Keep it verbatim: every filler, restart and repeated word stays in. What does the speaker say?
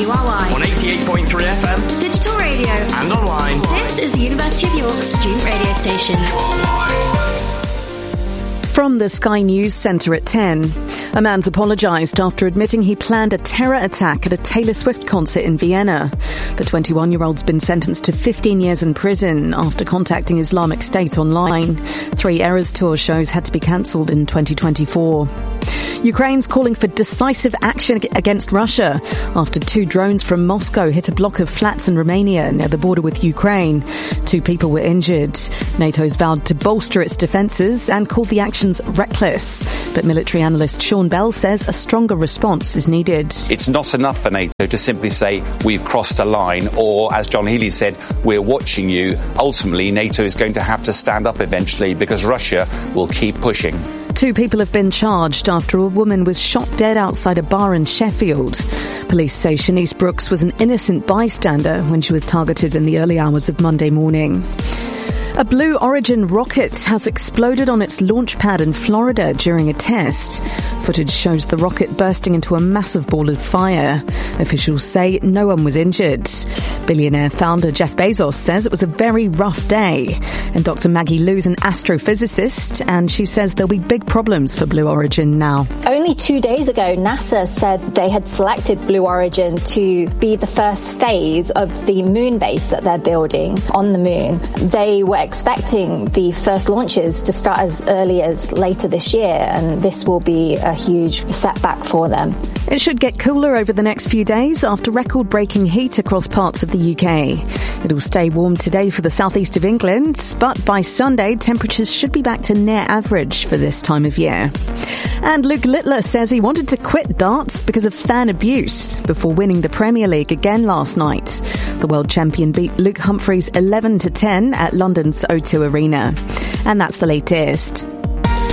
R Y. On eighty-eight point three F M. Digital radio. And online. This is the University of York student radio station. From the Sky News Centre at ten. A man's apologised after admitting he planned a terror attack at a Taylor Swift concert in Vienna. The twenty-one-year-old's been sentenced to fifteen years in prison after contacting Islamic State online. Three Eras Tour shows had to be cancelled in twenty twenty-four. Ukraine's calling for decisive action against Russia after two drones from Moscow hit a block of flats in Romania near the border with Ukraine. Two people were injured. NATO's vowed to bolster its defences and called the actions reckless. But military analyst Sean Bell says a stronger response is needed. It's not enough for NATO to simply say we've crossed a line, or as John Healey said, we're watching you. Ultimately, NATO is going to have to stand up eventually because Russia will keep pushing. Two people have been charged after a woman was shot dead outside a bar in Sheffield. Police say Shanice Brooks was an innocent bystander when she was targeted in the early hours of Monday morning. A Blue Origin rocket has exploded on its launch pad in Florida during a test. Footage shows the rocket bursting into a massive ball of fire. Officials say no one was injured. Billionaire founder Jeff Bezos says it was a very rough day. And Doctor Maggie Lu's an astrophysicist, and she says there'll be big problems for Blue Origin now. Only two days ago, NASA said they had selected Blue Origin to be the first phase of the moon base that they're building on the moon. They were expecting the first launches to start as early as later this year, and this will be a huge setback for them. It should get cooler over the next few days after record-breaking heat across parts of the U K. It'll stay warm today for the southeast of England, but by Sunday, temperatures should be back to near average for this time of year. And Luke Littler says he wanted to quit darts because of fan abuse before winning the Premier League again last night. The world champion beat Luke Humphreys eleven to ten at London's O two Arena. And that's the latest.